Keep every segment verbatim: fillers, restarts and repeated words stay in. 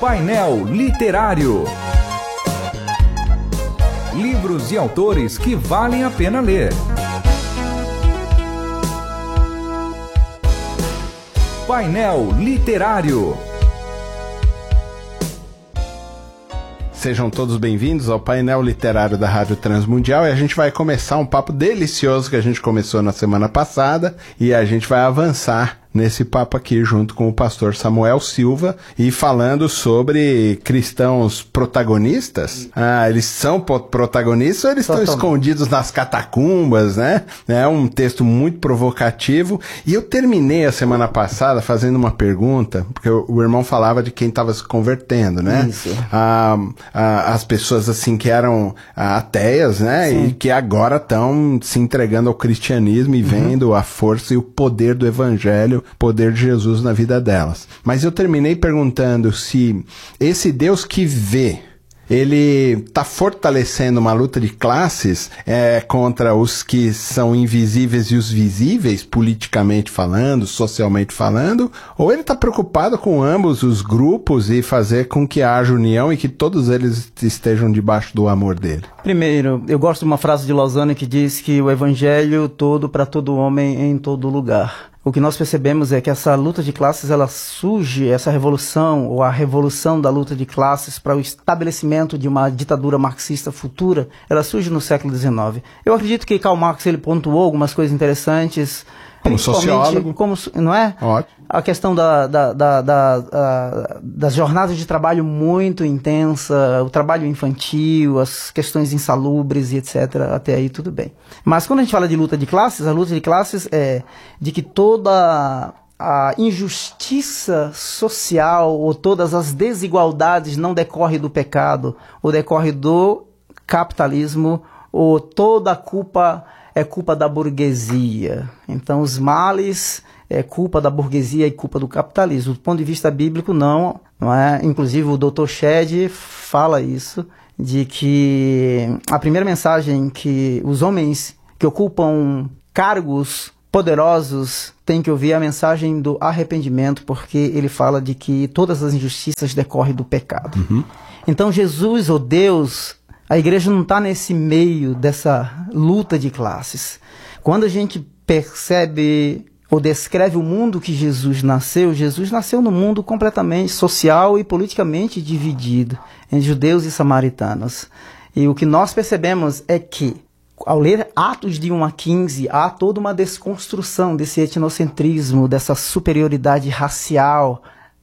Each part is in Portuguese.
Painel Literário. Livros e autores que valem a pena ler. Painel Literário. Sejam todos bem-vindos ao Painel Literário da Rádio Transmundial, e a gente vai começar um papo delicioso que a gente começou na semana passada, e a gente vai avançar nesse papo aqui junto com o pastor Samuel Silva, e falando sobre cristãos protagonistas. Ah, eles são protagonistas ou eles estão escondidos nas catacumbas, né? É um texto muito provocativo, e eu terminei a semana passada fazendo uma pergunta, porque o, o irmão falava de quem estava se convertendo, né? Isso. Ah, ah, as pessoas assim que eram ah, ateias, né? Sim. E que agora estão se entregando ao cristianismo e uhum. vendo a força e o poder do evangelho, poder de Jesus na vida delas. Mas eu terminei perguntando se esse Deus que vê, ele está fortalecendo uma luta de classes é, contra os que são invisíveis e os visíveis, politicamente falando, socialmente falando, ou ele está preocupado com ambos os grupos e fazer com que haja união e que todos eles estejam debaixo do amor dele? Primeiro, eu gosto de uma frase de Lausanne que diz que o evangelho todo para todo homem em todo lugar. O que nós percebemos é que essa luta de classes, ela surge, essa revolução, ou a revolução da luta de classes para o estabelecimento de uma ditadura marxista futura, ela surge no século dezenove. Eu acredito que Karl Marx, ele pontuou algumas coisas interessantes, como sociólogo, como, não é? Ótimo. A questão da, da, da, da, da, das jornadas de trabalho muito intensa, o trabalho infantil, as questões insalubres e etcétera. Até aí tudo bem. Mas quando a gente fala de luta de classes, a luta de classes é de que toda a injustiça social ou todas as desigualdades não decorre do pecado, ou decorre do capitalismo, ou toda a culpa é culpa da burguesia. Então os males é culpa da burguesia e culpa do capitalismo. Do ponto de vista bíblico, não, não é? Inclusive o doutor Shedd fala isso, de que a primeira mensagem que os homens que ocupam cargos poderosos têm que ouvir é a mensagem do arrependimento, porque ele fala de que todas as injustiças decorrem do pecado. Uhum. Então Jesus, ou Deus, a igreja não está nesse meio dessa luta de classes. Quando a gente percebe ou descreve o mundo que Jesus nasceu, Jesus nasceu num mundo completamente social e politicamente dividido entre judeus e samaritanos. E o que nós percebemos é que, ao ler Atos de um a quinze, há toda uma desconstrução desse etnocentrismo, dessa superioridade racial.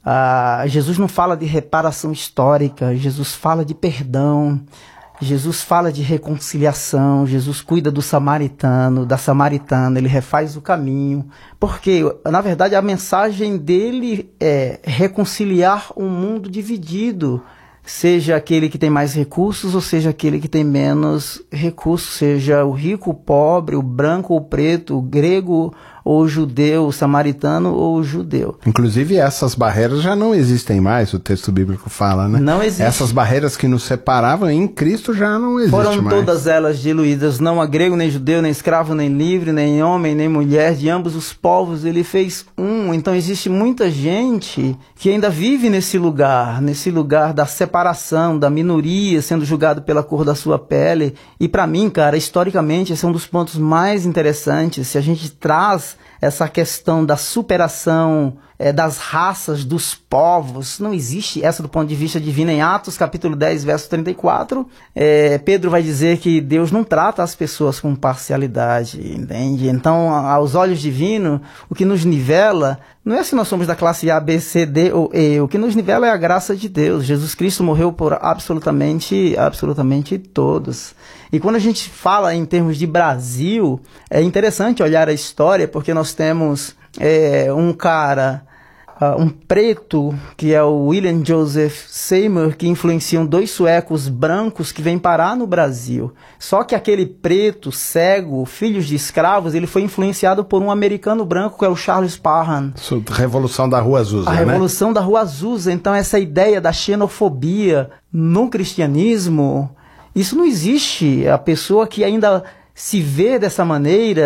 Ah, Jesus não fala de reparação histórica, Jesus fala de perdão. Jesus fala de reconciliação, Jesus cuida do samaritano, da samaritana, ele refaz o caminho, porque, na verdade, a mensagem dele é reconciliar um mundo dividido, seja aquele que tem mais recursos ou seja aquele que tem menos recursos, seja o rico, o pobre, o branco ou o preto, o grego ou o judeu, o samaritano ou o judeu. Inclusive essas barreiras já não existem mais, o texto bíblico fala, né? Não existe. Essas barreiras que nos separavam em Cristo já não existem mais. Foram todas elas diluídas, não há grego, nem judeu, nem escravo, nem livre, nem homem, nem mulher, de ambos os povos ele fez um. Então existe muita gente que ainda vive nesse lugar, nesse lugar da separação, da minoria sendo julgado pela cor da sua pele. E para mim, cara, historicamente esse é um dos pontos mais interessantes. Se a gente traz essa questão da superação é, das raças, dos povos, não existe essa do ponto de vista divino. Em Atos capítulo dez, verso trinta e quatro, é, Pedro vai dizer que Deus não trata as pessoas com parcialidade, entende? Então, aos olhos divinos, o que nos nivela não é se nós somos da classe A, B, C, D ou E, o que nos nivela é a graça de Deus. Jesus Cristo morreu por absolutamente, absolutamente todos. E quando a gente fala em termos de Brasil, é interessante olhar a história, porque nós temos é, um cara, uh, um preto, que é o William Joseph Seymour, que influenciam dois suecos brancos que vêm parar no Brasil. Só que aquele preto, cego, filhos de escravos, ele foi influenciado por um americano branco, que é o Charles Parham. Revolução da Rua Azusa, A né? Revolução da Rua Azusa. Então essa ideia da xenofobia no cristianismo, isso não existe. A pessoa que ainda se vê dessa maneira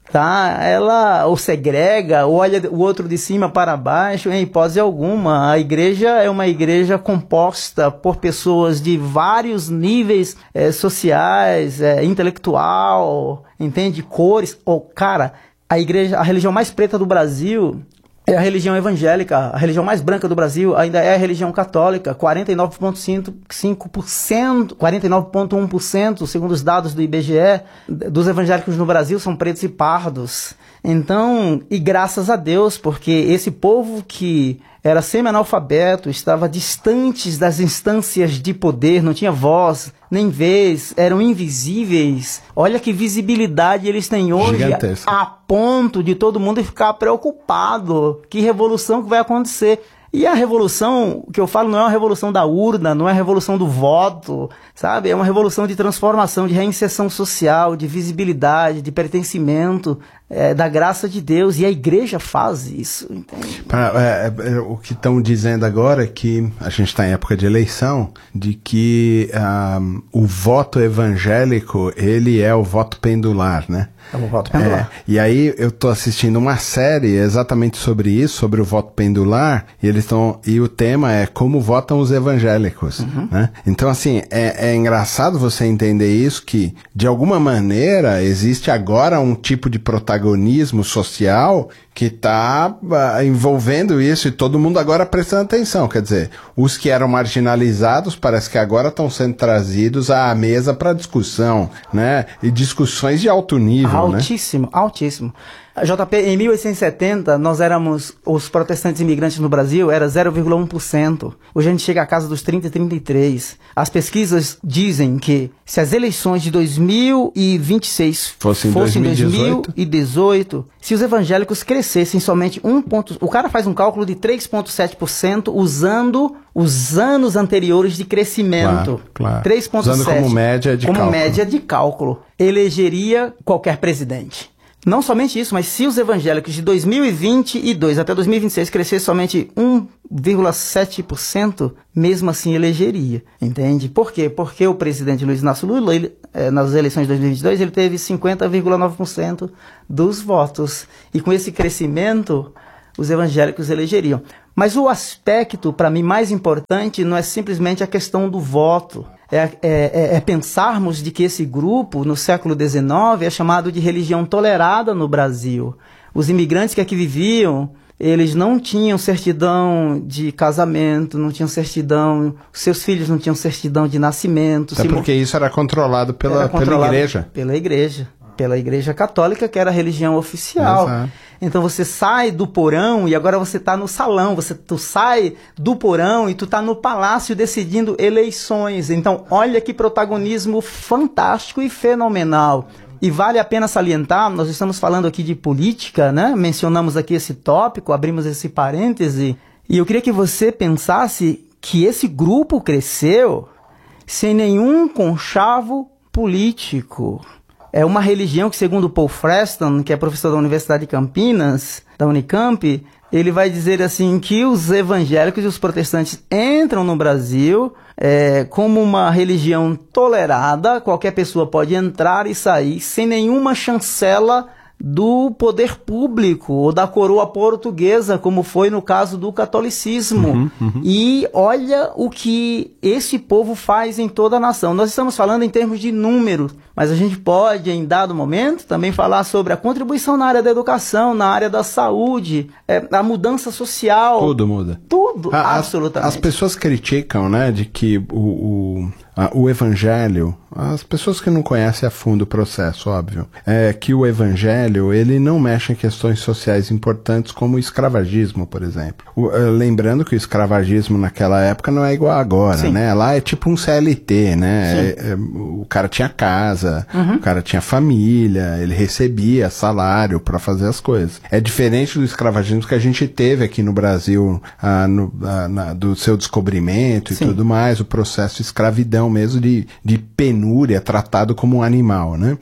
tá? Ela ou segrega, ou olha o outro de cima para baixo, em hipótese alguma. A igreja é uma igreja composta por pessoas de vários níveis é, sociais, é, intelectual, entende? Cores. Ou, cara, a igreja, a religião mais preta do Brasil é a religião evangélica. A religião mais branca do Brasil ainda é a religião católica. quarenta e nove vírgula cinco por cento, quarenta e nove vírgula um por cento, segundo os dados do I B G E, dos evangélicos no Brasil são pretos e pardos. Então, e graças a Deus, porque esse povo que era semi-analfabeto, estava distante das instâncias de poder, não tinha voz, nem vez, eram invisíveis. Olha que visibilidade eles têm hoje, gigantesca, a ponto de todo mundo ficar preocupado. Que revolução que vai acontecer? E a revolução, que eu falo, não é uma revolução da urna, não é a revolução do voto, sabe? É uma revolução de transformação, de reinserção social, de visibilidade, de pertencimento, é, da graça de Deus. E a igreja faz isso, entende? Pra, é, é, o que estão dizendo agora é que a gente está em época de eleição, de que um, o voto evangélico, ele é o voto pendular, né? É o voto pendular. É, e aí eu tô assistindo uma série exatamente sobre isso, sobre o voto pendular, e eles estão, e o tema é como votam os evangélicos, uhum. né? Então, assim, é, é engraçado você entender isso, que de alguma maneira existe agora um tipo de protagonismo social que está uh, envolvendo isso, e todo mundo agora prestando atenção. Quer dizer, os que eram marginalizados parece que agora estão sendo trazidos à mesa para discussão, né? E discussões de alto nível, altíssimo, né? altíssimo. J P, em mil oitocentos e setenta, nós éramos, os protestantes imigrantes no Brasil, era zero vírgula um por cento. Hoje a gente chega à casa dos trinta e trinta e três. As pesquisas dizem que se as eleições de dois mil e vinte e seis fossem fossem dois mil e dezoito? dois mil e dezoito, se os evangélicos crescessem somente um ponto... O cara faz um cálculo de três vírgula sete por cento usando os anos anteriores de crescimento. Claro, claro. três vírgula sete por cento. Usando como média de como cálculo. Como média de cálculo. Elegeria qualquer presidente. Não somente isso, mas se os evangélicos de dois mil e vinte e dois até dois mil e vinte e seis crescer somente um vírgula sete por cento, mesmo assim elegeria, entende? Por quê? Porque o presidente Luiz Inácio Lula, ele, eh, nas eleições de dois mil e vinte e dois, ele teve cinquenta vírgula nove por cento dos votos. E com esse crescimento, os evangélicos elegeriam. Mas o aspecto, para mim, mais importante não é simplesmente a questão do voto. É, é, é pensarmos de que esse grupo, no século dezenove, é chamado de religião tolerada no Brasil. Os imigrantes que aqui viviam, eles não tinham certidão de casamento, não tinham certidão, seus filhos não tinham certidão de nascimento. Até porque isso era controlado pela, era controlado pela igreja. Pela igreja. Pela igreja católica, que era a religião oficial. Exato. Então você sai do porão e agora você está no salão. Você, tu sai do porão e tu está no palácio decidindo eleições. Então olha que protagonismo fantástico e fenomenal. E vale a pena salientar, nós estamos falando aqui de política, né? Mencionamos aqui esse tópico, abrimos esse parêntese. E eu queria que você pensasse que esse grupo cresceu sem nenhum conchavo político. É uma religião que, segundo Paul Freston, que é professor da Universidade de Campinas, da Unicamp, ele vai dizer assim que os evangélicos e os protestantes entram no Brasil é, como uma religião tolerada, qualquer pessoa pode entrar e sair sem nenhuma chancela do poder público ou da coroa portuguesa, como foi no caso do catolicismo. Uhum, uhum. E olha o que esse povo faz em toda a nação. Nós estamos falando em termos de números, mas a gente pode, em dado momento, também falar sobre a contribuição na área da educação, na área da saúde, é, a mudança social. Tudo muda. Tudo, a, absolutamente. As, as pessoas criticam, né, de que o... o... o evangelho, as pessoas que não conhecem a fundo o processo, óbvio, é que o evangelho, ele não mexe em questões sociais importantes como o escravagismo, por exemplo. O, lembrando que o escravagismo naquela época não é igual agora, Sim. né? Lá é tipo um C L T, né? É, é, o cara tinha casa, uhum. o cara tinha família, ele recebia salário para fazer as coisas. É diferente do escravagismo que a gente teve aqui no Brasil, ah, no, ah, na, do seu descobrimento e Sim. tudo mais, o processo de escravidão mesmo de, de penúria, tratado como um animal, né?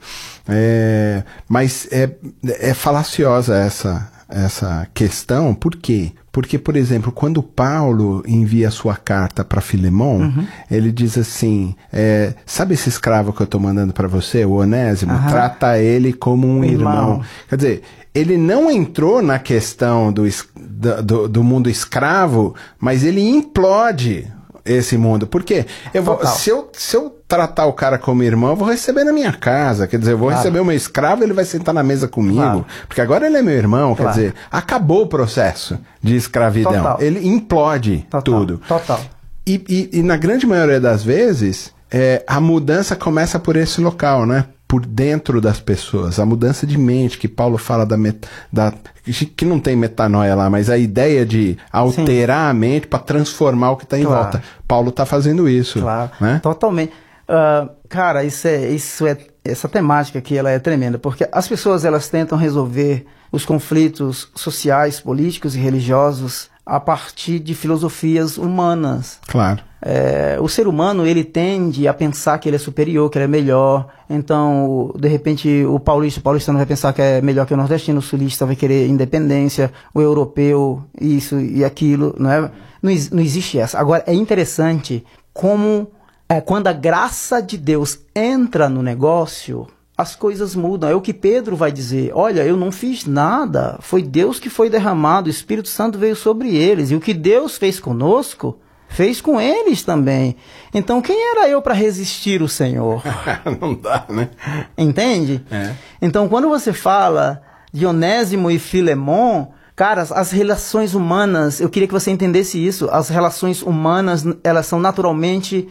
É, mas é, é falaciosa essa, essa questão, por quê? Porque, por exemplo, quando Paulo envia a sua carta para Filemon, uhum. ele diz assim, é, sabe esse escravo que eu estou mandando para você, o Onésimo? Uhum. Trata ele como um irmão. irmão. Quer dizer, ele não entrou na questão do, do, do mundo escravo, mas ele implode esse mundo. Por quê? Eu vou, se, eu, se eu tratar o cara como irmão, eu vou receber na minha casa. Quer dizer, eu vou claro. receber o meu escravo, ele vai sentar na mesa comigo. Claro. Porque agora ele é meu irmão. Claro. Quer dizer, acabou o processo de escravidão. Total. Ele implode Total. tudo. Total. E, e, e na grande maioria das vezes, é, a mudança começa por esse local, né? Por dentro das pessoas, a mudança de mente que Paulo fala da, met, da que não tem metanoia lá, mas a ideia de alterar Sim. a mente para transformar o que está em claro. volta. Paulo está fazendo isso. Claro, né? Totalmente. Uh, cara, isso é, isso é, essa temática aqui ela é tremenda, porque as pessoas elas tentam resolver os conflitos sociais, políticos e religiosos a partir de filosofias humanas. Claro. É, o ser humano, ele tende a pensar que ele é superior, que ele é melhor. Então, de repente, o paulista, o paulistano vai pensar que é melhor que o nordestino, o sulista vai querer independência, o europeu, isso e aquilo, não é? Não, não existe essa. Agora, é interessante como, é, quando a graça de Deus entra no negócio, as coisas mudam. É o que Pedro vai dizer. Olha, eu não fiz nada. Foi Deus que foi derramado. O Espírito Santo veio sobre eles. E o que Deus fez conosco, fez com eles também. Então, quem era eu para resistir o Senhor? Não dá, né? Entende? É. Então, quando você fala de Onésimo e Filemon, cara, as relações humanas, eu queria que você entendesse isso. As relações humanas, elas são naturalmente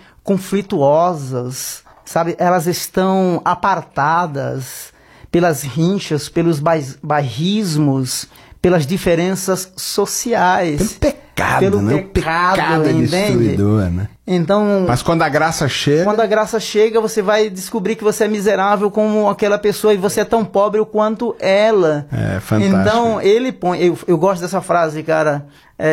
conflituosas. Sabe, elas estão apartadas pelas rinchas, pelos bairrismos, pelas diferenças sociais. Pelo pecado, pelo né? Pecado, o pecado é destruidor, né? Então, mas quando a graça chega... Quando a graça chega, você vai descobrir que você é miserável como aquela pessoa e você é tão pobre o quanto ela. É, fantástico. Então, ele põe... Eu, eu gosto dessa frase, cara.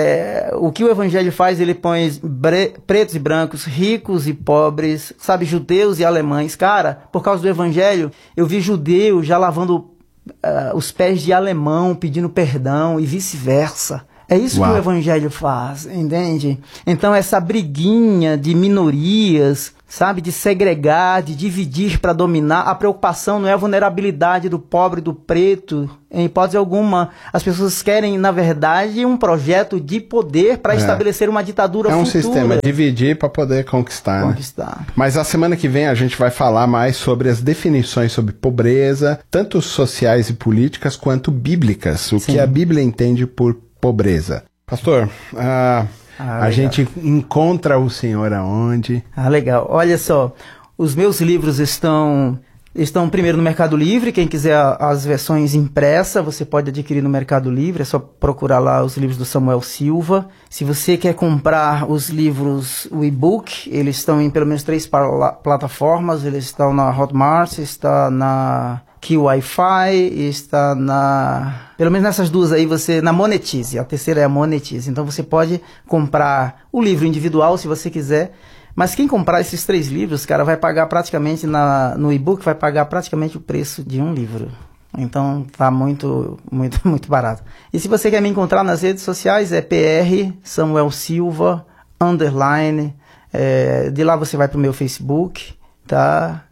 É, o que o evangelho faz, ele põe bre, pretos e brancos, ricos e pobres, sabe, judeus e alemães. Cara, por causa do evangelho, eu vi judeu já lavando uh, os pés de alemão, pedindo perdão e vice-versa. É isso Uau. que o evangelho faz, entende? Então essa briguinha de minorias, sabe, de segregar, de dividir para dominar, a preocupação não é a vulnerabilidade do pobre, do preto, em hipótese alguma. As pessoas querem, na verdade, um projeto de poder para é. estabelecer uma ditadura futura. É um futura. sistema, dividir para poder conquistar. Conquistar. Né? Mas a semana que vem a gente vai falar mais sobre as definições sobre pobreza, tanto sociais e políticas quanto bíblicas, o Sim. que a Bíblia entende por pobreza. Pastor, ah, ah, a gente encontra o Senhor aonde? Ah, legal. Olha só, os meus livros estão, estão primeiro no Mercado Livre. Quem quiser as versões impressas, você pode adquirir no Mercado Livre. É só procurar lá os livros do Samuel Silva. Se você quer comprar os livros, o e-book, eles estão em pelo menos três plataformas. Eles estão na Hotmart, está na que o Wi-Fi está na... Pelo menos nessas duas aí, você... Na Monetize. A terceira é a Monetize. Então, você pode comprar o livro individual, se você quiser. Mas quem comprar esses três livros, cara, vai pagar praticamente... Na, no e-book, vai pagar praticamente o preço de um livro. Então, tá muito, muito, muito barato. E se você quer me encontrar nas redes sociais, é P R Samuel Silva, underline. É, de lá você vai pro meu Facebook, tá?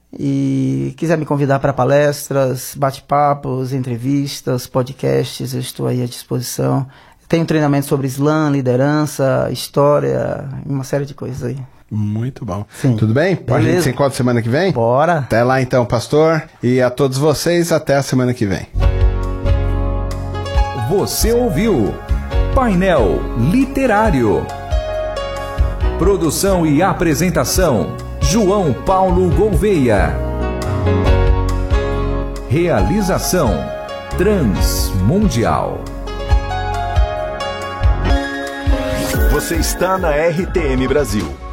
E quiser me convidar para palestras, bate-papos, entrevistas, podcasts, eu estou aí à disposição. Tenho treinamento sobre Islã, liderança, história, uma série de coisas aí. Muito bom. Sim. Tudo bem? A gente se encontra semana que vem? Bora! Até lá então, pastor. E a todos vocês, até a semana que vem. Você ouviu Painel Literário. Produção e apresentação: João Paulo Gouveia. Realização: Transmundial. Você está na R T M Brasil.